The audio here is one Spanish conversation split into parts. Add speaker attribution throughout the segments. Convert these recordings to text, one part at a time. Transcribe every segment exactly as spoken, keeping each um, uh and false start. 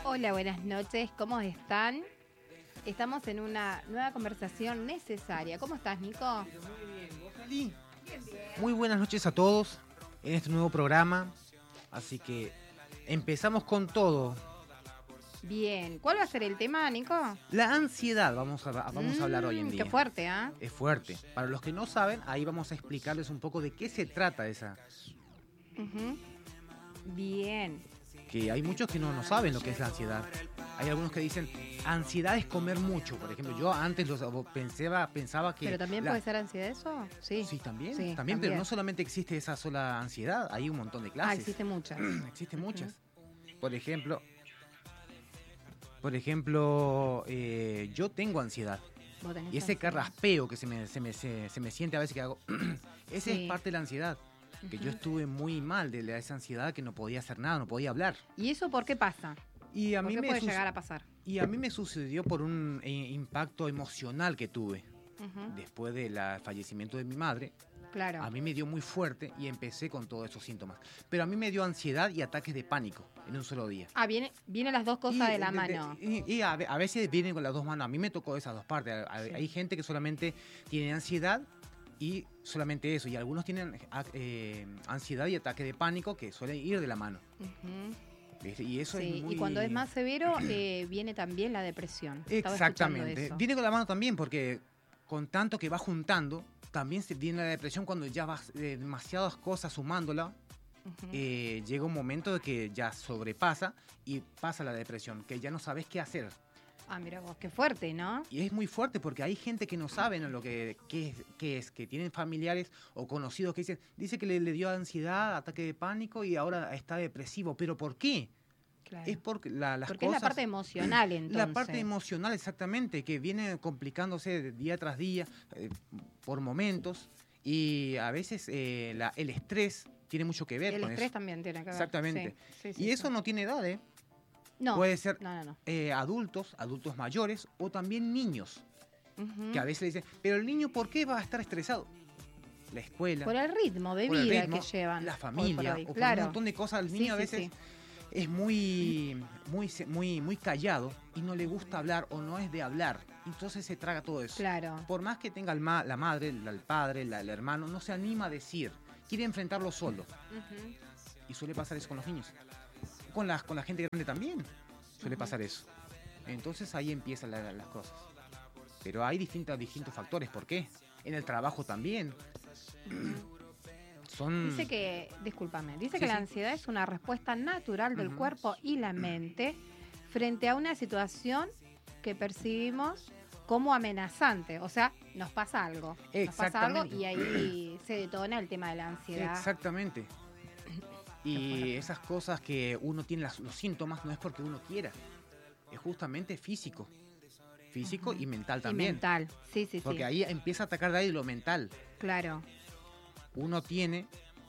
Speaker 1: Hola, buenas noches, ¿cómo están? Estamos en una nueva conversación necesaria. ¿Cómo estás, Nico?
Speaker 2: Muy bien, ¿vos, Ali? Muy buenas noches a todos en este nuevo programa. Así que empezamos con todo.
Speaker 1: Bien, ¿cuál va a ser el tema, Nico?
Speaker 2: La ansiedad vamos a, vamos a hablar hoy en
Speaker 1: Mm,
Speaker 2: día.
Speaker 1: Qué fuerte, ¿ah?
Speaker 2: Es fuerte. Para los que no saben, ahí vamos a explicarles un poco de qué se trata esa.
Speaker 1: Ujú. Bien.
Speaker 2: Que hay muchos que no, no saben lo que es la ansiedad. Hay algunos que dicen, ansiedad es comer mucho. Por ejemplo, yo antes los, pensaba, pensaba que...
Speaker 1: ¿Pero también
Speaker 2: la-
Speaker 1: puede ser ansiedad eso? Sí.
Speaker 2: Sí, también,
Speaker 1: Sí,
Speaker 2: también,
Speaker 1: también.
Speaker 2: pero no solamente existe esa sola ansiedad, hay un montón de
Speaker 1: Ah,
Speaker 2: clases.
Speaker 1: existen muchas.
Speaker 2: Existen
Speaker 1: Ujú.
Speaker 2: muchas. Por ejemplo, por ejemplo, eh, yo tengo ansiedad.
Speaker 1: ¿Vos tenés
Speaker 2: Y ese
Speaker 1: ansiedad?
Speaker 2: carraspeo que se me, se me, se, se me siente a veces que hago, ese
Speaker 1: Sí.
Speaker 2: es parte de la ansiedad. Que yo
Speaker 1: Ujú.
Speaker 2: estuve muy mal de la- esa ansiedad que no podía hacer nada, no podía hablar.
Speaker 1: ¿Y eso por qué pasa?
Speaker 2: Y a
Speaker 1: ¿Por
Speaker 2: mí
Speaker 1: qué
Speaker 2: me
Speaker 1: puede
Speaker 2: suce-
Speaker 1: llegar a pasar?
Speaker 2: Y a mí me sucedió por un eh, impacto emocional que tuve
Speaker 1: Ujú.
Speaker 2: después del fallecimiento de mi madre.
Speaker 1: Claro.
Speaker 2: A mí me dio muy fuerte y empecé con todos esos síntomas. Pero a mí me dio ansiedad y ataques de pánico en un solo día.
Speaker 1: Ah, viene, vienen las dos cosas
Speaker 2: Y,
Speaker 1: de la
Speaker 2: de- de-
Speaker 1: mano.
Speaker 2: y- y a, ve- a veces vienen con las dos manos. A mí me tocó esas dos partes. A- a-
Speaker 1: Sí.
Speaker 2: Hay gente que solamente tiene ansiedad y solamente eso. Y algunos tienen a- eh, ansiedad y ataque de pánico que suelen ir de la mano.
Speaker 1: Ujú.
Speaker 2: ¿Viste? Y eso
Speaker 1: Sí,
Speaker 2: es muy...
Speaker 1: y cuando es más severo, eh, viene también la depresión. Estaba escuchando
Speaker 2: Exactamente.
Speaker 1: eso.
Speaker 2: Viene con la mano también porque con tanto que va juntando, también se viene la depresión cuando ya vas eh, demasiadas cosas sumándola.
Speaker 1: Ujú.
Speaker 2: eh, llega un momento de que ya sobrepasa y pasa la depresión, que ya no sabes qué hacer.
Speaker 1: Ah, mira vos, qué fuerte, ¿no?
Speaker 2: Y es muy fuerte porque hay gente que no saben lo que qué es, qué es, que tienen familiares o conocidos que dicen, dice que le, le dio ansiedad, ataque de pánico y ahora está depresivo. ¿Pero por qué?
Speaker 1: Claro.
Speaker 2: Es porque la- las
Speaker 1: Porque
Speaker 2: cosas...
Speaker 1: es la parte emocional, entonces.
Speaker 2: La parte emocional, exactamente, que viene complicándose de día tras día, eh, por momentos, y a veces eh, la- el estrés tiene mucho que ver
Speaker 1: El
Speaker 2: con
Speaker 1: estrés
Speaker 2: eso.
Speaker 1: también tiene que ver.
Speaker 2: Exactamente.
Speaker 1: Sí, sí, sí,
Speaker 2: Y eso
Speaker 1: sí.
Speaker 2: no tiene edad, ¿eh?
Speaker 1: No,
Speaker 2: Puede ser
Speaker 1: no, no, no.
Speaker 2: eh, adultos, adultos mayores o también niños,
Speaker 1: Ujú.
Speaker 2: que a veces le dicen, pero el niño, ¿por qué va a estar estresado? La escuela,
Speaker 1: Por el ritmo de
Speaker 2: por el
Speaker 1: vida
Speaker 2: ritmo,
Speaker 1: que llevan.
Speaker 2: la
Speaker 1: hoy por
Speaker 2: familia,
Speaker 1: hoy.
Speaker 2: o por
Speaker 1: Claro.
Speaker 2: un montón de cosas. El
Speaker 1: Sí,
Speaker 2: niño a
Speaker 1: sí,
Speaker 2: veces
Speaker 1: sí.
Speaker 2: es muy, muy, se- muy, muy callado y no le gusta hablar o no es de hablar. Entonces se traga todo eso.
Speaker 1: Claro.
Speaker 2: Por más que tenga el ma- la madre, el, el padre, la- el hermano, no se anima a decir. Quiere enfrentarlo solo.
Speaker 1: Ujú.
Speaker 2: Y suele pasar eso con los niños. Con la, con la gente grande también suele
Speaker 1: Ujú.
Speaker 2: pasar eso. Entonces ahí empiezan la- las cosas. Pero hay distintos, distintos factores. ¿Por qué? En el trabajo también. Son...
Speaker 1: Dice que, discúlpame, dice
Speaker 2: Sí,
Speaker 1: que la
Speaker 2: sí.
Speaker 1: ansiedad es una respuesta natural del
Speaker 2: Ujú.
Speaker 1: cuerpo y la mente frente a una situación que percibimos como amenazante. O sea, nos pasa algo. Nos pasa algo
Speaker 2: Exactamente.
Speaker 1: y ahí se detona el tema de la ansiedad.
Speaker 2: Exactamente.
Speaker 1: Qué
Speaker 2: Y
Speaker 1: fuerte.
Speaker 2: esas cosas que uno tiene las- los síntomas no es porque uno quiera. Es justamente físico. Físico
Speaker 1: Ujú.
Speaker 2: y mental
Speaker 1: Y
Speaker 2: también.
Speaker 1: mental. Sí, sí,
Speaker 2: Porque
Speaker 1: sí.
Speaker 2: ahí empieza a atacar de ahí lo mental.
Speaker 1: Claro.
Speaker 2: Uno tiene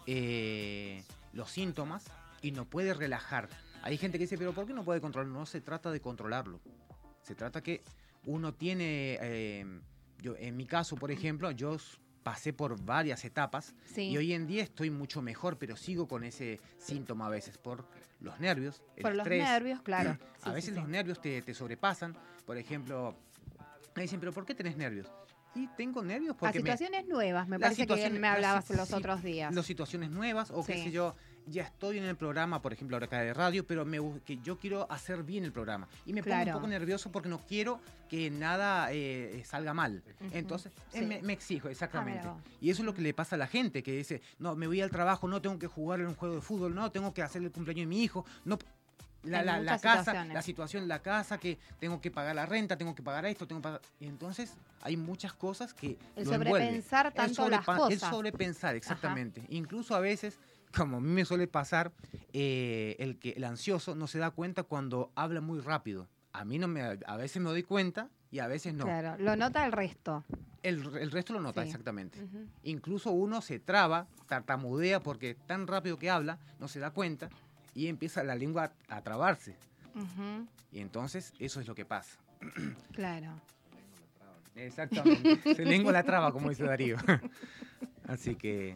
Speaker 2: eh, los síntomas y no puede relajar. Hay gente que dice, pero ¿por qué no puede controlarlo? No se trata de controlarlo. Se trata que uno tiene, eh, yo, en mi caso, por ejemplo, yo s- pasé por varias etapas
Speaker 1: Sí.
Speaker 2: y hoy en día estoy mucho mejor, pero sigo con ese síntoma a veces por los nervios, el
Speaker 1: Por los
Speaker 2: estrés.
Speaker 1: nervios, claro.
Speaker 2: A
Speaker 1: Sí,
Speaker 2: veces
Speaker 1: sí,
Speaker 2: los
Speaker 1: sí.
Speaker 2: nervios te, te sobrepasan. Por ejemplo, me dicen, pero ¿por qué tenés nervios? Y tengo nervios
Speaker 1: A
Speaker 2: porque me,
Speaker 1: situaciones nuevas, me
Speaker 2: la
Speaker 1: parece que
Speaker 2: situación-
Speaker 1: me
Speaker 2: la
Speaker 1: hablabas
Speaker 2: si-
Speaker 1: los
Speaker 2: sí,
Speaker 1: otros días.
Speaker 2: las situaciones nuevas o qué
Speaker 1: Sí.
Speaker 2: sé yo, ya estoy en el programa, por ejemplo, ahora acá de radio, pero me, gu- que yo quiero hacer bien el programa. Y me pongo
Speaker 1: Claro.
Speaker 2: un poco nervioso porque no quiero que nada eh, salga mal.
Speaker 1: Ujú.
Speaker 2: Entonces, eh,
Speaker 1: Sí.
Speaker 2: me, me exijo, exactamente.
Speaker 1: vos.
Speaker 2: Y eso es lo que le pasa a la gente, que dice, no, me voy al trabajo, no tengo que jugar en un juego de fútbol, no, tengo que hacer el cumpleaños de mi hijo, no... La,
Speaker 1: En
Speaker 2: la- la
Speaker 1: muchas
Speaker 2: casa,
Speaker 1: situaciones.
Speaker 2: la situación en la casa, que tengo que pagar la renta, tengo que pagar esto, tengo que pagar... Y entonces hay muchas cosas que
Speaker 1: El
Speaker 2: lo envuelven.
Speaker 1: sobrepensar
Speaker 2: El
Speaker 1: tanto las
Speaker 2: sobrepa- El
Speaker 1: cosas.
Speaker 2: sobrepensar, exactamente. Incluso a veces, como a mí me suele pasar, eh, el que el ansioso no se da cuenta cuando habla muy rápido. A mí no me, a veces me doy cuenta y a veces no.
Speaker 1: Claro, lo nota el resto.
Speaker 2: El, el resto lo nota,
Speaker 1: Sí.
Speaker 2: exactamente.
Speaker 1: Ujú.
Speaker 2: Incluso uno se traba, tartamudea porque tan rápido que habla, no se da cuenta y empieza la lengua a, a trabarse.
Speaker 1: Ujú.
Speaker 2: Y entonces eso es lo que pasa.
Speaker 1: Claro.
Speaker 2: Exactamente. Se lengua la traba, como dice Darío. Así que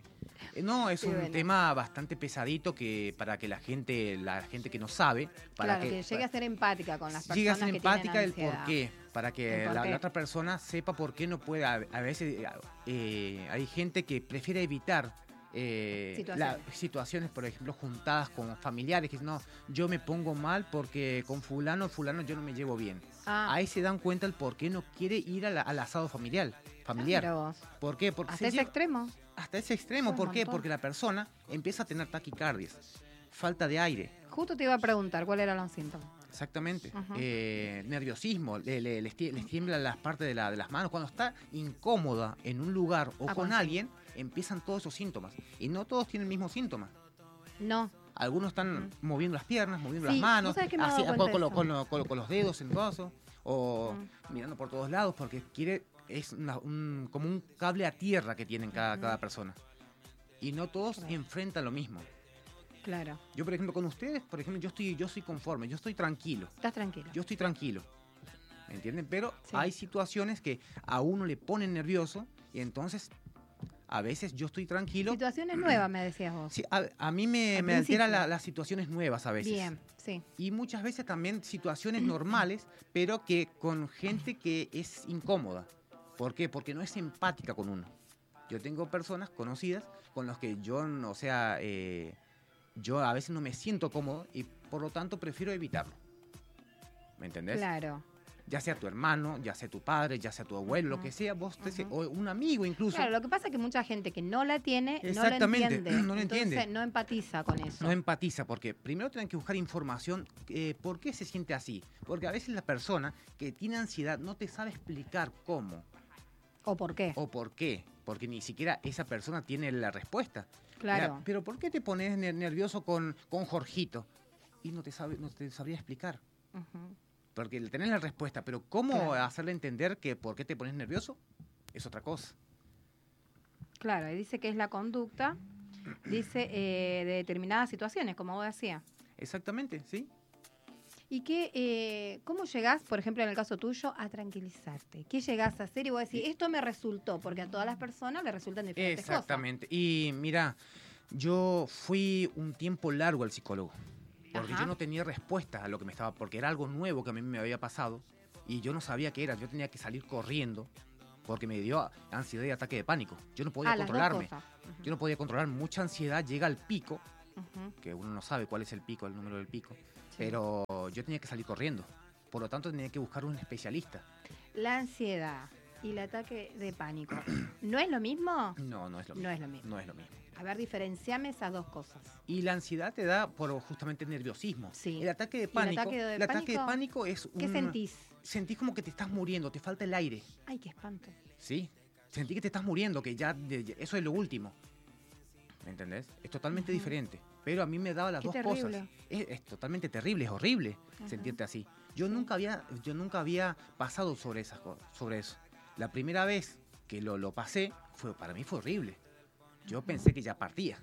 Speaker 2: Eh, No, es
Speaker 1: Sí,
Speaker 2: un
Speaker 1: bueno.
Speaker 2: tema bastante pesadito que para que la gente, la gente que no sabe, para
Speaker 1: Claro, que, llegue a ser empática con las personas
Speaker 2: llegue a ser
Speaker 1: que
Speaker 2: empática
Speaker 1: tienen
Speaker 2: el
Speaker 1: ansiedad.
Speaker 2: por qué, para que
Speaker 1: El por
Speaker 2: la,
Speaker 1: qué.
Speaker 2: la otra persona sepa por qué no puede. A, a veces eh, hay gente que prefiere evitar eh,
Speaker 1: Situaciones.
Speaker 2: la- situaciones, por ejemplo, juntadas con familiares, que no, yo me pongo mal porque con fulano, fulano yo no me llevo bien.
Speaker 1: Ah,
Speaker 2: Ahí se dan cuenta el por qué no quiere ir a la- al asado familiar. familiar.
Speaker 1: mira vos.
Speaker 2: ¿Por qué? Porque
Speaker 1: Hasta
Speaker 2: se
Speaker 1: ese
Speaker 2: lleva-
Speaker 1: extremo.
Speaker 2: hasta ese extremo.
Speaker 1: Un
Speaker 2: ¿Por qué?
Speaker 1: montón.
Speaker 2: Porque la persona empieza a tener taquicardias, falta de aire.
Speaker 1: Justo te iba a preguntar cuáles eran los síntomas.
Speaker 2: Exactamente.
Speaker 1: Ujú.
Speaker 2: Eh, nerviosismo, le, le- les, tie- les tiemblan las partes de, la- de las manos. Cuando está incómoda en un lugar o
Speaker 1: Ah,
Speaker 2: con
Speaker 1: bueno, sí.
Speaker 2: alguien, empiezan todos esos síntomas. Y no todos tienen el mismo síntoma.
Speaker 1: No.
Speaker 2: Algunos están
Speaker 1: Ujú.
Speaker 2: moviendo las piernas, moviendo
Speaker 1: Sí,
Speaker 2: las manos,
Speaker 1: vos sabés que me he
Speaker 2: así,
Speaker 1: dado
Speaker 2: con,
Speaker 1: cuenta
Speaker 2: con
Speaker 1: de
Speaker 2: lo-
Speaker 1: eso.
Speaker 2: con lo- con lo- con los dedos en gozo, o
Speaker 1: Mm.
Speaker 2: mirando por todos lados, porque quiere, es una- un- como un cable a tierra que tienen cada,
Speaker 1: Ujú.
Speaker 2: cada persona. Y no todos
Speaker 1: Claro.
Speaker 2: enfrentan lo mismo.
Speaker 1: Claro.
Speaker 2: Yo, por ejemplo, con ustedes, por ejemplo, yo estoy, yo estoy conforme, yo estoy tranquilo.
Speaker 1: Estás tranquilo.
Speaker 2: Yo estoy tranquilo. ¿Me entienden? Pero
Speaker 1: Sí.
Speaker 2: hay situaciones que a uno le ponen nervioso y entonces a veces yo estoy tranquilo.
Speaker 1: Situaciones nuevas, me decías vos.
Speaker 2: Sí, a, a mí me,
Speaker 1: Al
Speaker 2: me altera
Speaker 1: principio.
Speaker 2: la- las situaciones nuevas a veces.
Speaker 1: Bien, sí.
Speaker 2: Y muchas veces también situaciones normales, pero que con gente que es incómoda. ¿Por qué? Porque no es empática con uno. Yo tengo personas conocidas con las que yo, no- o sea, eh, yo a veces no me siento cómodo y por lo tanto prefiero evitarlo. ¿Me entendés?
Speaker 1: Claro.
Speaker 2: Ya sea tu hermano, ya sea tu padre, ya sea tu abuelo, lo
Speaker 1: Ujú.
Speaker 2: que sea, vos, te-
Speaker 1: Ujú.
Speaker 2: o un amigo incluso,
Speaker 1: Claro, lo que pasa es que mucha gente que no la tiene no lo
Speaker 2: Exactamente,
Speaker 1: entiende.
Speaker 2: no lo
Speaker 1: Entonces,
Speaker 2: entiende.
Speaker 1: no empatiza con eso.
Speaker 2: no empatiza, porque primero tienen que buscar información, eh, por qué se siente así. Porque a veces la persona que tiene ansiedad no te sabe explicar cómo
Speaker 1: ¿O por qué?
Speaker 2: o por qué, porque ni siquiera esa persona tiene la respuesta.
Speaker 1: Claro.
Speaker 2: Mira, pero ¿por qué te pones ner- nervioso con, con Jorgito? Y no te, sabe, no te sabría explicar.
Speaker 1: Ujú.
Speaker 2: Porque tenés la respuesta, pero ¿cómo
Speaker 1: Claro.
Speaker 2: hacerle entender que por qué te pones nervioso? Es otra cosa.
Speaker 1: Claro, y dice que es la conducta, dice, eh, de determinadas situaciones, como vos decías.
Speaker 2: Exactamente, ¿sí?
Speaker 1: ¿Y qué, eh, cómo llegás, por ejemplo, en el caso tuyo, a tranquilizarte? ¿Qué llegás a hacer? Y vos decís, esto me resultó, porque a todas las personas le resultan diferentes
Speaker 2: Exactamente. Y mira, yo fui un tiempo largo al psicólogo, porque
Speaker 1: Ajá.
Speaker 2: yo no tenía respuesta a lo que me estaba, porque era algo nuevo que a mí me había pasado y yo no sabía qué era. Yo tenía que salir corriendo porque me dio ansiedad y ataque de pánico. Yo no podía
Speaker 1: cosas. Ah, las dos
Speaker 2: controlarme.
Speaker 1: cosas. Ujú,
Speaker 2: Yo no podía controlar. Mucha ansiedad llega al pico,
Speaker 1: ujú,
Speaker 2: que uno no sabe cuál es el pico, el número del pico,
Speaker 1: sí.
Speaker 2: pero yo tenía que salir corriendo. Por lo tanto, tenía que buscar un especialista.
Speaker 1: La ansiedad y el ataque de pánico, ¿no es lo mismo?
Speaker 2: No, no es lo mismo.
Speaker 1: No es lo mismo.
Speaker 2: No es lo mismo.
Speaker 1: A ver, diferenciame esas dos cosas.
Speaker 2: Y la ansiedad te da por justamente nerviosismo.
Speaker 1: Sí.
Speaker 2: El ataque de
Speaker 1: el
Speaker 2: pánico,
Speaker 1: ataque de
Speaker 2: el ataque de
Speaker 1: pánico?
Speaker 2: pánico es un
Speaker 1: ¿Qué sentís?
Speaker 2: sentís como que te estás muriendo, te falta el aire,
Speaker 1: Ay, qué espanto.
Speaker 2: ¿sí? Sentí que te estás muriendo, que ya de- de- eso es lo último. ¿Me entendés? Es totalmente
Speaker 1: Ujú.
Speaker 2: diferente. Pero a mí me daba las
Speaker 1: Qué
Speaker 2: dos
Speaker 1: terrible.
Speaker 2: cosas. Es, es totalmente terrible, es horrible
Speaker 1: Ujú.
Speaker 2: sentirte así. Yo
Speaker 1: Sí.
Speaker 2: nunca había yo nunca había pasado sobre esas co- sobre eso. La primera vez que lo, lo pasé fue para mí fue horrible. Yo
Speaker 1: Ujú.
Speaker 2: pensé que ya partía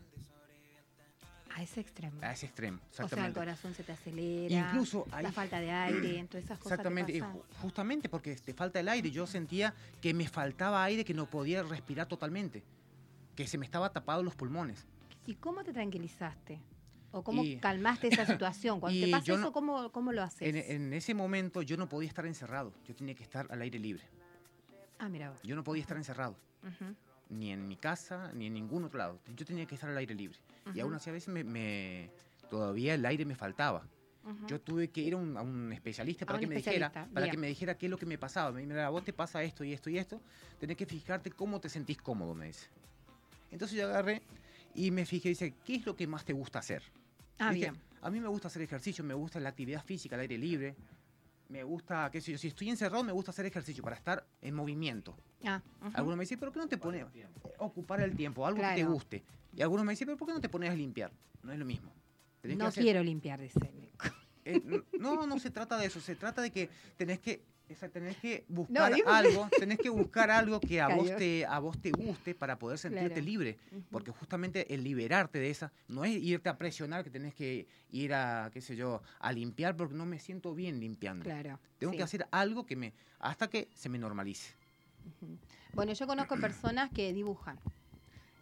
Speaker 1: A ese extremo.
Speaker 2: a ese extremo,
Speaker 1: O sea, el
Speaker 2: exactamente.
Speaker 1: corazón se te acelera.
Speaker 2: Incluso hay-
Speaker 1: la falta de aire, todas esas cosas.
Speaker 2: Exactamente,
Speaker 1: te
Speaker 2: y
Speaker 1: pasan.
Speaker 2: ju- justamente porque te falta el aire, yo sentía que me faltaba aire, que no podía respirar totalmente, que se me estaba tapado los pulmones.
Speaker 1: ¿Y cómo te tranquilizaste? ¿O cómo
Speaker 2: Y-
Speaker 1: calmaste esa situación? Cuando te
Speaker 2: y
Speaker 1: pasa
Speaker 2: yo
Speaker 1: eso,
Speaker 2: no-
Speaker 1: ¿cómo, ¿cómo lo haces?
Speaker 2: En, en ese momento yo no podía estar encerrado, yo tenía que estar al aire libre.
Speaker 1: Ah, mira vos.
Speaker 2: Yo no podía estar encerrado,
Speaker 1: Ujú,
Speaker 2: ni en mi casa, ni en ningún otro lado. Yo tenía que estar al aire libre. Y
Speaker 1: ujú,
Speaker 2: aún así a veces me, me- todavía el aire me faltaba.
Speaker 1: ujú.
Speaker 2: Yo tuve que ir a un, a un especialista
Speaker 1: A
Speaker 2: para
Speaker 1: un
Speaker 2: que me dijera,
Speaker 1: especialista,
Speaker 2: para
Speaker 1: bien.
Speaker 2: que me dijera qué es lo que me pasaba. Me dice, mira, a vos te pasa esto y esto y esto, tenés que fijarte cómo te sentís cómodo, me dice. Entonces yo agarré y me fijé y dice, ¿qué es lo que más te gusta hacer?
Speaker 1: Ah,
Speaker 2: Dije,
Speaker 1: bien.
Speaker 2: a mí me gusta hacer ejercicio, me gusta la actividad física, el aire libre. Me gusta, qué sé yo, si estoy encerrado me gusta hacer ejercicio para estar en movimiento.
Speaker 1: Ah, ujú.
Speaker 2: Algunos me dicen, ¿pero por qué no te pones ocupar el tiempo, algo que te
Speaker 1: Claro.
Speaker 2: guste? Y algunos me dicen, ¿pero por qué no te pones a limpiar? No es lo mismo. Tenés que
Speaker 1: No
Speaker 2: hacer-
Speaker 1: quiero limpiar, dice Nico.
Speaker 2: eh, n- no, no se trata de eso, se trata de que tenés que, esa- tenés que buscar
Speaker 1: digo-
Speaker 2: algo, tenés que buscar algo que a vos
Speaker 1: Cayó.
Speaker 2: te, a vos te guste para poder sentirte
Speaker 1: Claro.
Speaker 2: libre.
Speaker 1: Ujú.
Speaker 2: Porque justamente el liberarte de esa, no es irte a presionar que tenés que ir a, qué sé yo, a limpiar porque no me siento bien limpiando.
Speaker 1: Claro.
Speaker 2: Tengo
Speaker 1: sí.
Speaker 2: que hacer algo que me, hasta que se me normalice.
Speaker 1: Ujú. Bueno, yo conozco personas que dibujan.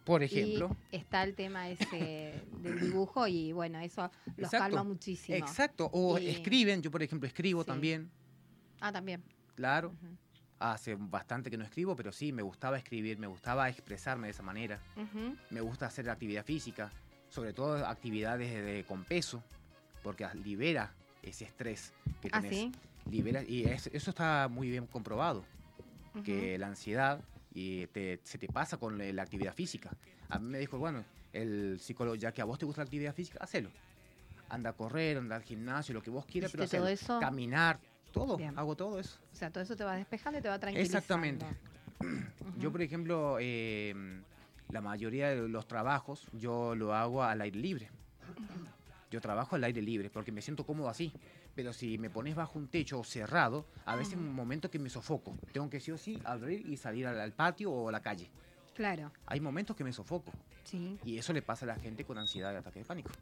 Speaker 2: Por ejemplo.
Speaker 1: Y está el tema ese del dibujo y bueno, eso los
Speaker 2: Exacto.
Speaker 1: calma muchísimo.
Speaker 2: Exacto. O
Speaker 1: y...
Speaker 2: escriben, yo por ejemplo escribo
Speaker 1: sí.
Speaker 2: también.
Speaker 1: Ah, también.
Speaker 2: Claro.
Speaker 1: Uh-huh.
Speaker 2: Hace bastante que no escribo, pero sí, me gustaba escribir, me gustaba expresarme de esa manera.
Speaker 1: Uh-huh.
Speaker 2: Me gusta hacer actividad física, sobre todo actividades de, de, con peso, porque libera ese estrés que
Speaker 1: ¿Ah,
Speaker 2: tenés.
Speaker 1: sí?
Speaker 2: Libera, y es, eso está muy bien comprobado,
Speaker 1: Uh-huh.
Speaker 2: que la ansiedad y te, se te pasa con la actividad física. A mí me dijo, bueno, el psicólogo, ya que a vos te gusta la actividad física, hacelo. Anda a correr, anda al gimnasio, lo que vos quieras, pero
Speaker 1: todo eso?
Speaker 2: Caminar, todo,
Speaker 1: Bien.
Speaker 2: hago todo eso.
Speaker 1: O sea, todo eso te va despejando y te va tranquilizando.
Speaker 2: Exactamente. Uh-huh. Yo, por ejemplo, eh, la mayoría de los trabajos yo lo hago al aire libre. Yo trabajo al aire libre porque me siento cómodo así. Pero si me pones bajo un techo cerrado, a veces uh-huh. un momento que me sofoco. Tengo que sí o sí abrir y salir al, al patio o a la calle.
Speaker 1: Claro.
Speaker 2: Hay momentos que me sofoco.
Speaker 1: Sí.
Speaker 2: Y eso le pasa a la gente con ansiedad y ataque de pánico.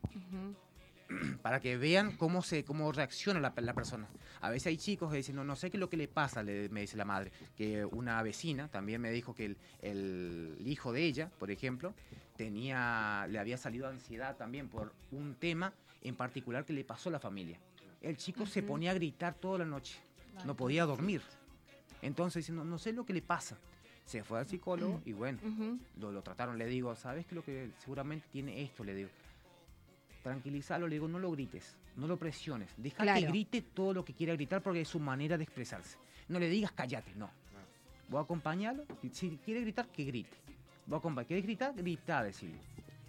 Speaker 1: Uh-huh.
Speaker 2: Para que vean cómo se cómo reacciona la, la persona. A veces hay chicos que dicen, no, no sé qué es lo que le pasa, le, me dice la madre. Que una vecina también me dijo que el, el hijo de ella, por ejemplo, tenía le había salido ansiedad también por un tema en particular que le pasó a la familia. El chico uh-huh. se ponía a gritar toda la noche, no podía dormir. Entonces, diciendo, no sé lo que le pasa. Se fue al psicólogo y bueno, uh-huh. lo, lo trataron. Le digo, ¿sabes qué? Lo que seguramente tiene esto, le digo. Tranquilízalo, le digo, no lo grites, no lo presiones. Deja claro. que grite todo lo que quiera gritar porque es su manera de expresarse. No le digas cállate, no. Voy a acompañarlo. Si quiere gritar, que grite. Voy a acompañar. ¿Quieres gritar? Grita, decirle.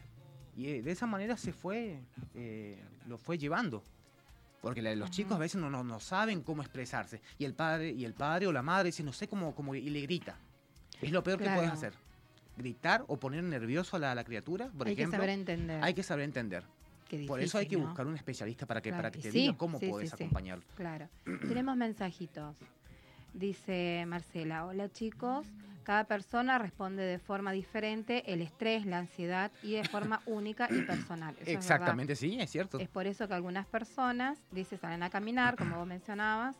Speaker 2: Y eh, de esa manera se fue, eh, lo fue llevando. Porque la, los uh-huh. chicos a veces no, no, no saben cómo expresarse. Y el padre y el padre o la madre dice, no sé cómo, cómo y le grita. Es lo peor claro. que puedes hacer. Gritar o poner nervioso a la, a la criatura, por
Speaker 1: hay
Speaker 2: ejemplo.
Speaker 1: Hay que saber entender.
Speaker 2: Hay que saber entender.
Speaker 1: Difícil,
Speaker 2: por eso hay que
Speaker 1: ¿no?
Speaker 2: buscar un especialista para que,
Speaker 1: claro.
Speaker 2: para que te
Speaker 1: sí,
Speaker 2: diga cómo
Speaker 1: sí,
Speaker 2: podés
Speaker 1: sí,
Speaker 2: acompañarlo.
Speaker 1: Sí. Claro. Tenemos mensajitos. Dice Marcela, hola chicos. Cada persona responde de forma diferente el estrés, la ansiedad y de forma única y personal. Eso
Speaker 2: Exactamente,
Speaker 1: es
Speaker 2: sí, es cierto.
Speaker 1: Es por eso que algunas personas, dice, salen a caminar, como vos mencionabas,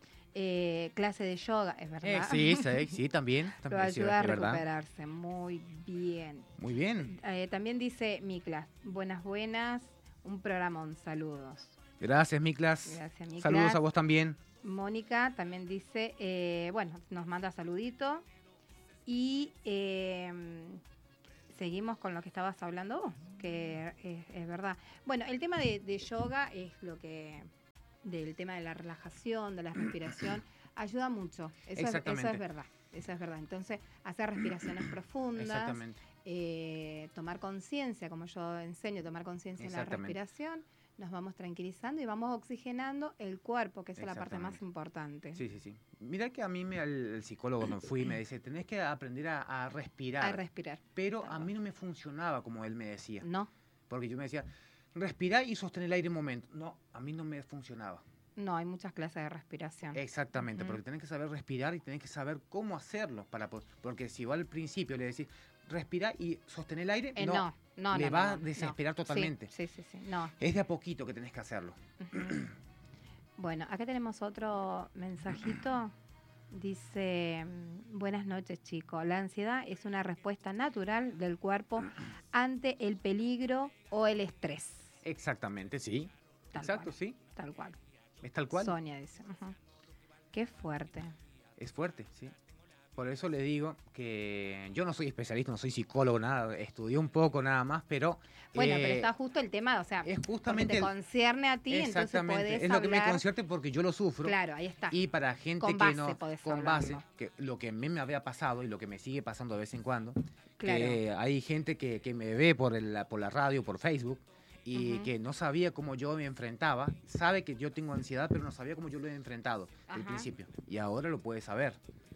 Speaker 1: eh, clase de yoga, es verdad.
Speaker 2: Eh, sí, sí, sí, también.
Speaker 1: Lo ayuda a recuperarse, muy bien.
Speaker 2: Muy bien.
Speaker 1: Eh, también dice Miklas, buenas, buenas, un programón, saludos.
Speaker 2: Gracias, Miklas.
Speaker 1: Gracias, Miklas.
Speaker 2: Saludos a vos también.
Speaker 1: Mónica también dice, eh, bueno, nos manda saludito. Y eh, seguimos con lo que estabas hablando vos, que es, es verdad. Bueno, el tema de, de yoga es lo que, del tema de la relajación, de la respiración, ayuda mucho. Eso, es, eso es verdad, eso es verdad. Entonces, hacer respiraciones profundas, eh, tomar conciencia, como yo enseño, tomar conciencia en la respiración, nos vamos tranquilizando y vamos oxigenando el cuerpo, que es la parte más importante.
Speaker 2: Sí, sí, sí. Mira que a mí me, el, el psicólogo cuando fui me dice, tenés que aprender a, a respirar.
Speaker 1: A respirar.
Speaker 2: Pero a mí no me funcionaba como él me decía.
Speaker 1: No.
Speaker 2: Porque yo me decía, respirar y sostener el aire un momento. No, a mí no me funcionaba.
Speaker 1: No, hay muchas clases de respiración.
Speaker 2: Exactamente, uh-huh. porque tenés que saber respirar y tenés que saber cómo hacerlo. para Porque si vos al principio le decís, respira y sostener el aire,
Speaker 1: eh,
Speaker 2: no,
Speaker 1: no, no,
Speaker 2: le
Speaker 1: no,
Speaker 2: va
Speaker 1: no,
Speaker 2: a desesperar
Speaker 1: no.
Speaker 2: totalmente.
Speaker 1: Sí, sí, sí, sí, no.
Speaker 2: Es de a poquito que tenés que hacerlo.
Speaker 1: Uh-huh. Bueno, acá tenemos otro mensajito. Dice, buenas noches chicos, la ansiedad es una respuesta natural del cuerpo ante el peligro o el estrés.
Speaker 2: Exactamente, sí.
Speaker 1: Tal
Speaker 2: Exacto,
Speaker 1: cual,
Speaker 2: sí.
Speaker 1: Tal cual.
Speaker 2: ¿Es tal cual?
Speaker 1: Sonia dice. Uh-huh. Qué fuerte.
Speaker 2: Es fuerte, sí. Por eso le digo que yo no soy especialista, no soy psicólogo, nada, estudié un poco nada más, pero...
Speaker 1: Bueno,
Speaker 2: eh,
Speaker 1: pero está justo el tema, o sea,
Speaker 2: es justamente
Speaker 1: te concierne a ti, entonces podés
Speaker 2: es lo
Speaker 1: hablar...
Speaker 2: que me concierne porque yo lo sufro.
Speaker 1: Claro, ahí está.
Speaker 2: Y para gente
Speaker 1: con
Speaker 2: que
Speaker 1: base
Speaker 2: no... Con
Speaker 1: hablarlo.
Speaker 2: base, que lo que a mí me había pasado y lo que me sigue pasando de vez en cuando,
Speaker 1: claro.
Speaker 2: que hay gente que, que me ve por, el, por la radio, por Facebook, y uh-huh. que no sabía cómo yo me enfrentaba, sabe que yo tengo ansiedad, pero no sabía cómo yo lo he enfrentado uh-huh. al principio. Y ahora lo puede saber.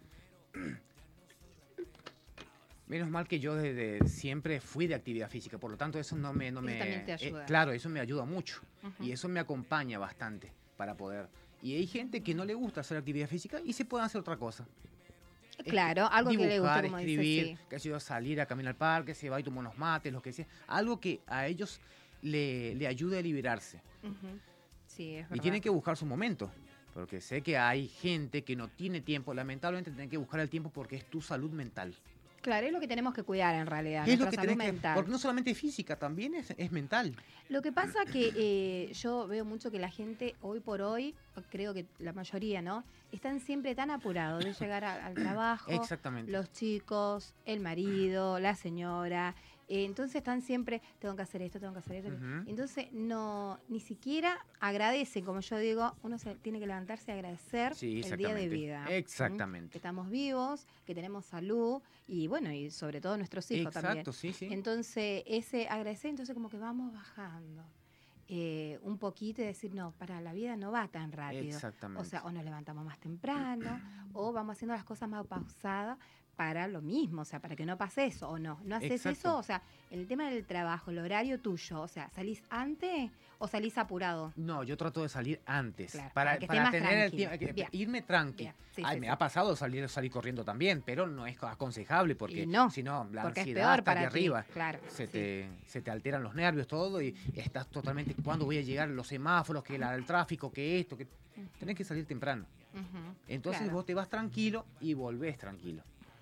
Speaker 2: Menos mal que yo desde siempre fui de actividad física, por lo tanto eso no me... No
Speaker 1: eso
Speaker 2: me
Speaker 1: también te ayuda.
Speaker 2: Eh, claro, eso me ayuda mucho
Speaker 1: uh-huh.
Speaker 2: y eso me acompaña bastante para poder... Y hay gente que no le gusta hacer actividad física y se puede hacer otra cosa.
Speaker 1: Claro, es, algo
Speaker 2: dibujar,
Speaker 1: que le gusta, como
Speaker 2: escribir,
Speaker 1: dice, sí.
Speaker 2: que ha sido salir a caminar al parque, se va y toma unos mates, lo que sea. Algo que a ellos le, le ayude a liberarse.
Speaker 1: Uh-huh. Sí, es verdad.
Speaker 2: Y tienen que buscar su momento. Porque sé que hay gente que no tiene tiempo. Lamentablemente tienen que buscar el tiempo porque es tu salud mental.
Speaker 1: Claro, es lo que tenemos que cuidar en realidad,
Speaker 2: Es lo
Speaker 1: nuestra
Speaker 2: que
Speaker 1: salud
Speaker 2: tenés que,
Speaker 1: mental.
Speaker 2: porque no solamente es física, también es, es mental.
Speaker 1: Lo que pasa que eh, yo veo mucho que la gente hoy por hoy, creo que la mayoría, ¿no? Están siempre tan apurados de llegar a- al trabajo,
Speaker 2: Exactamente.
Speaker 1: los chicos, el marido, la señora. Eh, entonces están siempre, tengo que hacer esto, tengo que hacer esto.
Speaker 2: Ujú.
Speaker 1: Entonces no, ni siquiera agradecen, como yo digo, uno se tiene que levantarse y agradecer
Speaker 2: Sí,
Speaker 1: el día de
Speaker 2: exactamente.
Speaker 1: vida. ¿Mm?
Speaker 2: Exactamente.
Speaker 1: Que estamos vivos, que tenemos salud y bueno, y sobre todo nuestros hijos también.
Speaker 2: Exacto, sí, sí.
Speaker 1: Entonces, ese agradecer, entonces como que vamos bajando eh, un poquito y decir, no, para la vida no va tan rápido.
Speaker 2: Exactamente.
Speaker 1: O sea, o nos levantamos más temprano, o vamos haciendo las cosas más pausadas para lo mismo, o sea, para que no pase eso, o no. ¿No haces
Speaker 2: Exacto.
Speaker 1: eso? O sea, el tema del trabajo, el horario tuyo, o sea, ¿salís antes o salís apurado?
Speaker 2: No, yo trato de salir antes.
Speaker 1: Claro,
Speaker 2: para
Speaker 1: para que esté
Speaker 2: para
Speaker 1: más
Speaker 2: tener el
Speaker 1: tranquilo.
Speaker 2: tiempo.
Speaker 1: Bien.
Speaker 2: Irme tranqui.
Speaker 1: Bien, sí,
Speaker 2: Ay,
Speaker 1: sí,
Speaker 2: me
Speaker 1: sí.
Speaker 2: ha pasado salir, salir corriendo también, pero no es aconsejable porque
Speaker 1: Y no,
Speaker 2: si no, la
Speaker 1: porque es
Speaker 2: ansiedad
Speaker 1: peor
Speaker 2: está
Speaker 1: para
Speaker 2: aquí
Speaker 1: ti,
Speaker 2: arriba.
Speaker 1: claro,
Speaker 2: Se,
Speaker 1: sí.
Speaker 2: te, se te alteran los nervios, todo, y estás totalmente. ¿Cuándo voy a llegar? Los semáforos, que la, el tráfico, que esto, que.
Speaker 1: Ujú.
Speaker 2: Tenés que salir temprano.
Speaker 1: Ujú,
Speaker 2: Entonces
Speaker 1: claro.
Speaker 2: vos te vas tranquilo y volvés tranquilo.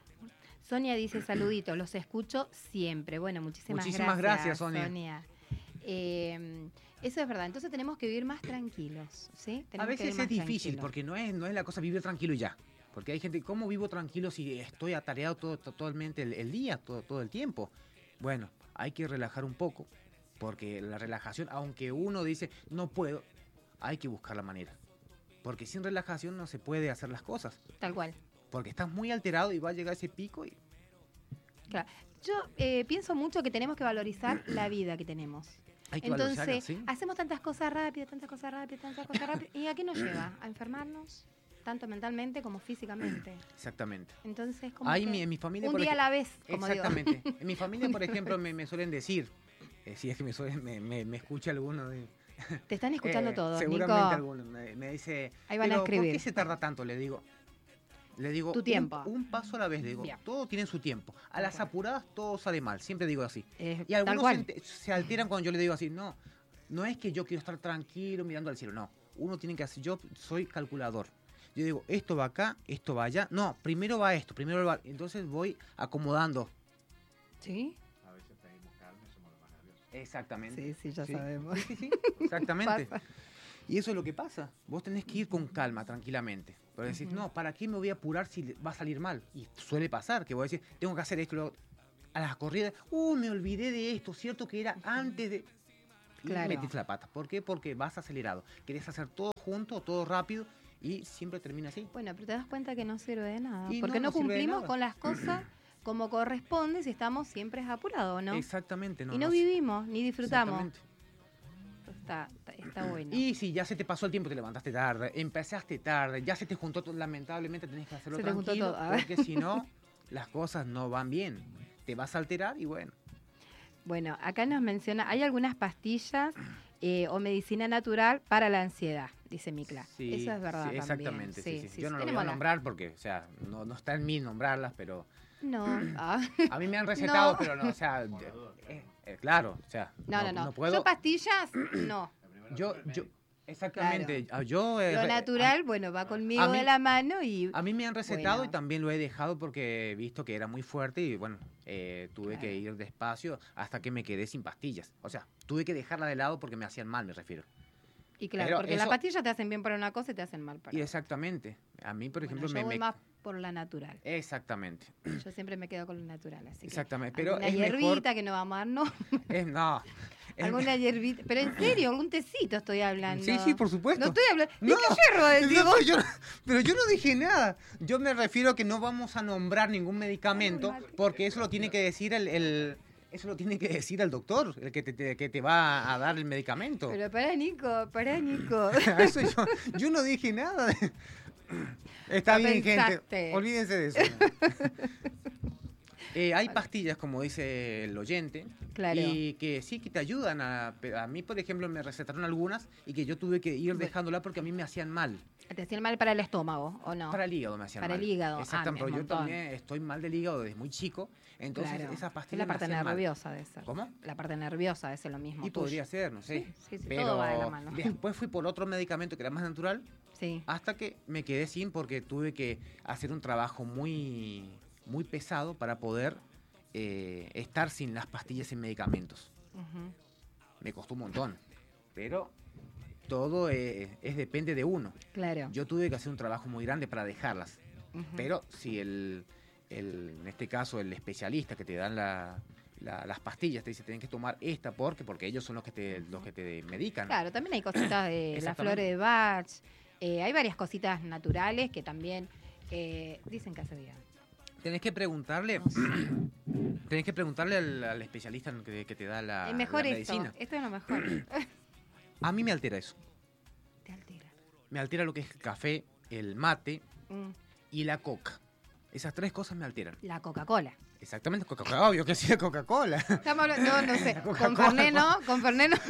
Speaker 1: Sonia dice saluditos, los escucho siempre. Bueno, muchísimas,
Speaker 2: Muchísimas
Speaker 1: gracias,
Speaker 2: gracias, Sonia.
Speaker 1: Eh, eso es verdad, entonces tenemos que vivir más tranquilos, ¿sí?
Speaker 2: A
Speaker 1: Tenemos que
Speaker 2: veces
Speaker 1: vivir
Speaker 2: es
Speaker 1: más
Speaker 2: difícil
Speaker 1: tranquilos.
Speaker 2: porque no es, no es la cosa vivir tranquilo y ya. Porque hay gente, ¿cómo vivo tranquilo si estoy atareado todo, totalmente el, el día, todo, todo el tiempo? Bueno, hay que relajar un poco, porque la relajación, aunque uno dice, no puedo, hay que buscar la manera. Porque sin relajación no se puede hacer las cosas.
Speaker 1: Tal cual.
Speaker 2: Porque estás muy alterado y va a llegar ese pico y...
Speaker 1: Claro. Yo eh, pienso mucho que tenemos que valorizar la vida que tenemos.
Speaker 2: Hay que
Speaker 1: Entonces,
Speaker 2: valorizarla, ¿sí?
Speaker 1: hacemos tantas cosas rápidas, tantas cosas rápidas, tantas cosas rápidas. ¿Y a qué nos lleva? A enfermarnos, tanto mentalmente como físicamente.
Speaker 2: Exactamente.
Speaker 1: Entonces, como
Speaker 2: Ahí
Speaker 1: que
Speaker 2: mi- en mi familia,
Speaker 1: un
Speaker 2: por
Speaker 1: día a
Speaker 2: ej-
Speaker 1: la vez, como digo.
Speaker 2: Exactamente. En mi familia, por ejemplo, me, me suelen decir, eh, si es que me, suelen- me, me, me escucha alguno de...
Speaker 1: Te están escuchando
Speaker 2: Eh,
Speaker 1: todos,
Speaker 2: seguramente
Speaker 1: Nico.
Speaker 2: alguno me, me dice,
Speaker 1: Ahí van a
Speaker 2: "Pero, ¿por
Speaker 1: escribir".
Speaker 2: qué se tarda tanto? Le digo, le digo,
Speaker 1: Tu
Speaker 2: un-
Speaker 1: tiempo.
Speaker 2: Un, paso a la vez, le digo,
Speaker 1: Bien.
Speaker 2: todo tiene su tiempo. A
Speaker 1: Tal
Speaker 2: las
Speaker 1: cual.
Speaker 2: apuradas todo sale mal, siempre digo así.
Speaker 1: Eh,
Speaker 2: Y
Speaker 1: tal
Speaker 2: algunos se,
Speaker 1: cual.
Speaker 2: ente- se alteran cuando yo le digo así, no, no es que yo quiero estar tranquilo mirando al cielo, no. Uno tiene que hacer, yo soy calculador. Yo digo, esto va acá, esto va allá. No, primero va esto, primero va... Entonces voy acomodando.
Speaker 1: ¿Sí?
Speaker 3: A veces pedimos calma y somos los más nerviosos.
Speaker 2: Exactamente.
Speaker 1: Sí, sí, ya
Speaker 2: Sí.
Speaker 1: sabemos.
Speaker 2: Sí, sí, sí, exactamente.
Speaker 1: Pasa.
Speaker 2: Y eso es lo que pasa. Vos tenés que ir con calma, tranquilamente. Pero decís,
Speaker 1: Ujú.
Speaker 2: no, ¿para qué me voy a apurar si le- va a salir mal? Y suele pasar, que vos decís, tengo que hacer esto. Luego, a las corridas, uh, me olvidé de esto, cierto que era antes de... Y
Speaker 1: Claro.
Speaker 2: metiste la pata. ¿Por qué? Porque vas acelerado. Querés hacer todo junto, todo rápido, y siempre termina así.
Speaker 1: Bueno, pero te das cuenta que no sirve de nada.
Speaker 2: Y
Speaker 1: porque
Speaker 2: no,
Speaker 1: no,
Speaker 2: no sirve de
Speaker 1: cumplimos
Speaker 2: nada.
Speaker 1: con las cosas como corresponde si estamos siempre apurados, ¿no?
Speaker 2: Exactamente. No,
Speaker 1: y no,
Speaker 2: no-
Speaker 1: vivimos, ni disfrutamos.
Speaker 2: Exactamente.
Speaker 1: Está, está, está bueno.
Speaker 2: Y si ya se te pasó el tiempo, te levantaste tarde, empezaste tarde, ya se te juntó todo, lamentablemente tenés que hacerlo
Speaker 1: Se te juntó
Speaker 2: tranquilo,
Speaker 1: todo, a ver.
Speaker 2: porque si no, las cosas no van bien. Te vas a alterar y bueno.
Speaker 1: Bueno, acá nos menciona, hay algunas pastillas eh, o medicina natural para la ansiedad, dice Mikla.
Speaker 2: Sí,
Speaker 1: Eso es verdad
Speaker 2: sí,
Speaker 1: también.
Speaker 2: exactamente. Sí, sí.
Speaker 1: sí,
Speaker 2: Yo
Speaker 1: sí.
Speaker 2: no lo voy
Speaker 1: Tenemos
Speaker 2: a
Speaker 1: la-
Speaker 2: nombrar porque, o sea, no, no está en mí nombrarlas, pero
Speaker 1: No, ah.
Speaker 2: a mí me han recetado,
Speaker 1: No.
Speaker 2: pero no, o sea, eh, eh, claro, o sea,
Speaker 1: no, no, no.
Speaker 2: puedo.
Speaker 1: Yo pastillas, no.
Speaker 2: Yo, yo, exactamente, ah, yo... eh,
Speaker 1: Lo
Speaker 2: re-
Speaker 1: natural, bueno, va conmigo
Speaker 2: a mí-
Speaker 1: de la mano y...
Speaker 2: A mí me han recetado
Speaker 1: Bueno.
Speaker 2: y también lo he dejado porque he visto que era muy fuerte y bueno, eh, tuve que ir despacio hasta que me quedé sin pastillas. O sea, tuve que dejarla de lado porque me hacían mal, me refiero.
Speaker 1: Y claro,
Speaker 2: Pero
Speaker 1: porque
Speaker 2: eso-
Speaker 1: las pastillas te hacen bien para una cosa y te hacen mal para
Speaker 2: Y
Speaker 1: otra.
Speaker 2: exactamente, a mí por
Speaker 1: Bueno,
Speaker 2: ejemplo
Speaker 1: yo
Speaker 2: me...
Speaker 1: voy
Speaker 2: me-
Speaker 1: más por la natural.
Speaker 2: Exactamente,
Speaker 1: Yo siempre me quedo con lo natural, así que...
Speaker 2: exactamente. Pero
Speaker 1: alguna
Speaker 2: es
Speaker 1: hierbita
Speaker 2: mejor...
Speaker 1: que no vamos a dar, no.
Speaker 2: Es, no. es-
Speaker 1: Alguna hierbita. Pero en serio, algún tecito estoy hablando.
Speaker 2: Sí, sí, por supuesto.
Speaker 1: No estoy hablando.
Speaker 2: No,
Speaker 1: ¿De qué hierro
Speaker 2: no,
Speaker 1: digo?
Speaker 2: pero, yo, pero yo no dije nada. Yo me refiero a que no vamos a nombrar ningún medicamento
Speaker 1: Ay, Mati.
Speaker 2: porque eso lo tiene que decir el, el- eso lo tiene que decir el doctor, el que te, te- que te va a dar el medicamento.
Speaker 1: Pero pará, Nico, pará, Nico.
Speaker 2: Eso yo, yo no dije nada. Está
Speaker 1: No
Speaker 2: bien,
Speaker 1: pensaste.
Speaker 2: gente. Olvídense de eso. Eh, hay pastillas, como dice el oyente,
Speaker 1: Claro.
Speaker 2: y que sí que te ayudan. A, pero a mí, por ejemplo, me recetaron algunas y que yo tuve que ir dejándola porque a mí me hacían mal.
Speaker 1: ¿Te hacían mal para el estómago o no?
Speaker 2: Para el hígado me hacían
Speaker 1: Para
Speaker 2: mal.
Speaker 1: el hígado. Ah,
Speaker 2: Exactamente,
Speaker 1: un
Speaker 2: pero yo
Speaker 1: montón.
Speaker 2: también estoy mal del hígado desde muy chico. Entonces,
Speaker 1: Claro.
Speaker 2: esas
Speaker 1: Es
Speaker 2: pastillas
Speaker 1: la
Speaker 2: me
Speaker 1: parte
Speaker 2: hacían mal.
Speaker 1: nerviosa de ser.
Speaker 2: ¿Cómo?
Speaker 1: La parte nerviosa de ser lo mismo.
Speaker 2: Y
Speaker 1: tuyo.
Speaker 2: podría ser, no sé.
Speaker 1: Sí, sí, sí,
Speaker 2: pero
Speaker 1: todo va de la mano.
Speaker 2: después fui por otro medicamento que era más natural
Speaker 1: Sí.
Speaker 2: hasta que me quedé sin porque tuve que hacer un trabajo muy muy pesado para poder eh, estar sin las pastillas y medicamentos.
Speaker 1: Ujú.
Speaker 2: Me costó un montón, pero todo eh, es depende de uno.
Speaker 1: Claro.
Speaker 2: Yo tuve que hacer un trabajo muy grande para dejarlas,
Speaker 1: Ujú.
Speaker 2: pero si el, el, en este caso el especialista que te dan la, la- las pastillas te dice, tenés que tomar esta porque porque ellos son los que te, los que te medican.
Speaker 1: Claro, también hay cositas de las
Speaker 2: Exactamente.
Speaker 1: flores de Bach. eh, hay varias cositas naturales que también eh, dicen que hace bien.
Speaker 2: Tenés que preguntarle,
Speaker 1: No sé.
Speaker 2: tenés que preguntarle al, al especialista que, que te da la,
Speaker 1: es mejor
Speaker 2: la
Speaker 1: esto.
Speaker 2: medicina.
Speaker 1: Esto es lo mejor.
Speaker 2: A mí me altera eso.
Speaker 1: Te altera.
Speaker 2: Me altera lo que es el café, el mate
Speaker 1: Mm,
Speaker 2: y la coca. Esas tres cosas me alteran.
Speaker 1: La Coca-Cola.
Speaker 2: Exactamente, Coca-Cola, obvio que sí, la Coca-Cola.
Speaker 1: Estamos hablando- no, no sé.
Speaker 2: Coca-Cola.
Speaker 1: Con Fernet no, con Fernet no.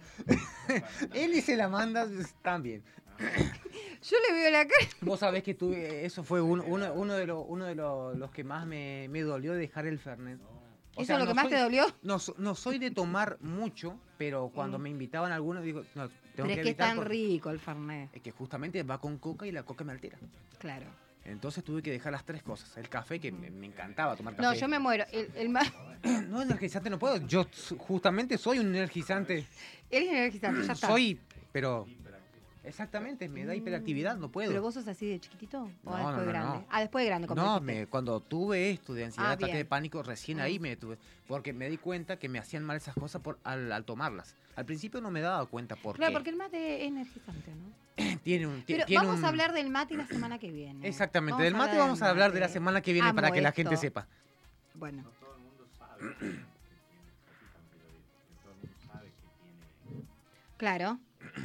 Speaker 2: Él y se la manda también.
Speaker 1: Yo le veo la cara.
Speaker 2: Vos sabés que tuve, eso fue uno, uno, uno de, los, uno de los, los que más me, me dolió dejar el Fernet. O
Speaker 1: ¿Eso
Speaker 2: sea,
Speaker 1: es lo
Speaker 2: no
Speaker 1: que más
Speaker 2: soy-
Speaker 1: te dolió?
Speaker 2: No, so- no soy de tomar mucho, pero cuando
Speaker 1: Mm.
Speaker 2: me invitaban algunos, digo, no, tengo
Speaker 1: Pero
Speaker 2: que
Speaker 1: es que es
Speaker 2: evitar
Speaker 1: tan
Speaker 2: porque-
Speaker 1: rico el Fernet.
Speaker 2: Es que justamente va con coca y la coca me altera.
Speaker 1: Claro.
Speaker 2: Entonces tuve que dejar las tres cosas. El café, que me, me encantaba tomar café.
Speaker 1: No, yo me muero. El, el más...
Speaker 2: No, energizante no puedo. Yo s- justamente soy un energizante.
Speaker 1: Eres energizante, ya está.
Speaker 2: Soy, pero... Exactamente, me da hiperactividad, no puedo.
Speaker 1: ¿Pero vos sos así de chiquitito? ¿O
Speaker 2: No,
Speaker 1: después
Speaker 2: no,
Speaker 1: de
Speaker 2: no,
Speaker 1: grande?
Speaker 2: no.
Speaker 1: Ah, después de grande, como
Speaker 2: No,
Speaker 1: dijiste.
Speaker 2: me, cuando tuve esto de ansiedad,
Speaker 1: Ah,
Speaker 2: ataque
Speaker 1: bien.
Speaker 2: de pánico, recién ahí
Speaker 1: Mm.
Speaker 2: me tuve. Porque me di cuenta que me hacían mal esas cosas por, al, al tomarlas. Al principio no me daba cuenta por
Speaker 1: Claro,
Speaker 2: qué.
Speaker 1: porque el mate es energizante, ¿no?
Speaker 2: Tiene un, ti-
Speaker 1: Pero
Speaker 2: tiene
Speaker 1: vamos
Speaker 2: un-
Speaker 1: a hablar del mate la semana que viene.
Speaker 2: Exactamente,
Speaker 1: Vamos
Speaker 2: del
Speaker 1: a
Speaker 2: mate
Speaker 1: hablar
Speaker 2: vamos
Speaker 1: del
Speaker 2: a hablar de la
Speaker 1: mate.
Speaker 2: semana que viene para
Speaker 1: Amo
Speaker 2: que la gente
Speaker 1: esto.
Speaker 2: sepa.
Speaker 1: Bueno,
Speaker 3: No todo el mundo sabe que tiene, precisamente lo digo, no todo el mundo sabe que tiene
Speaker 1: claro.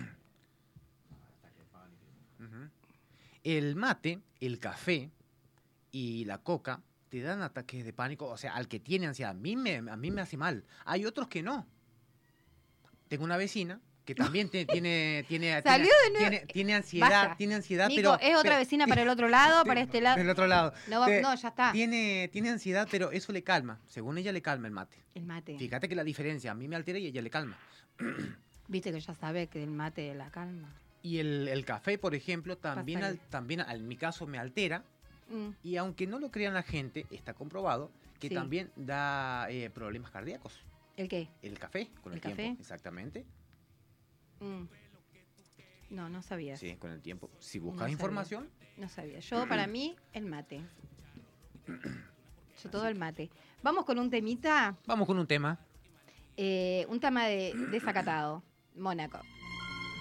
Speaker 3: ataque de pánico.
Speaker 2: Ujú. El mate, el café y la coca te dan ataques de pánico, o sea, al que tiene ansiedad, a mí me, a mí me hace mal. Hay otros que no. Tengo una vecina que también te- tiene, tiene,
Speaker 1: Salió
Speaker 2: tiene,
Speaker 1: de nuevo.
Speaker 2: tiene, tiene ansiedad,
Speaker 1: Basta.
Speaker 2: tiene ansiedad,
Speaker 1: Nico,
Speaker 2: pero
Speaker 1: es otra
Speaker 2: pero-
Speaker 1: vecina para el otro lado, para este lado.
Speaker 2: del otro lado.
Speaker 1: No, va-
Speaker 2: Te-
Speaker 1: no, ya está.
Speaker 2: Tiene, tiene ansiedad, pero eso le calma. Según ella le calma el mate.
Speaker 1: El mate.
Speaker 2: Fíjate que la diferencia, a mí me altera y a ella le calma.
Speaker 1: Viste que ya sabe que el mate la calma.
Speaker 2: Y el, el café, por ejemplo, también,
Speaker 1: Pásale.
Speaker 2: al- también al- en mi caso me altera.
Speaker 1: Mm,
Speaker 2: Y aunque no lo crean la gente, está comprobado que
Speaker 1: Sí.
Speaker 2: también da eh, problemas cardíacos.
Speaker 1: ¿El qué?
Speaker 2: El café, con el,
Speaker 1: ¿El
Speaker 2: tiempo.
Speaker 1: café?
Speaker 2: Exactamente.
Speaker 1: Mm. No, no sabía.
Speaker 2: Sí, con el tiempo. Si
Speaker 1: No
Speaker 2: buscas
Speaker 1: sabía.
Speaker 2: información,
Speaker 1: No sabía. Yo, para mí, el mate. Yo todo el mate. Vamos con un temita,
Speaker 2: vamos con un tema.
Speaker 1: eh, un tema de desacatado. Mónaco.